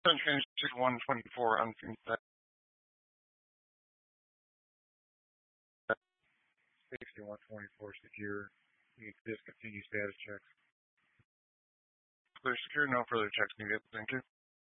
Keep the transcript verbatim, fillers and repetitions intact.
Change to one twenty-four unfinished sixty-one twenty-four secure. You can discontinue status checks. Clear secure, no further checks needed. Thank you.